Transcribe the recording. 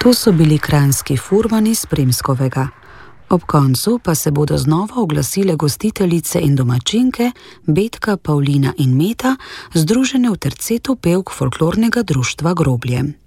To so bili kranjski furmani iz Primskovega. Ob koncu pa se bodo znova oglasile gostiteljice in domačinke Betka, Pavlina in Meta, združene v tercetu pevk folklornega društva Groblje.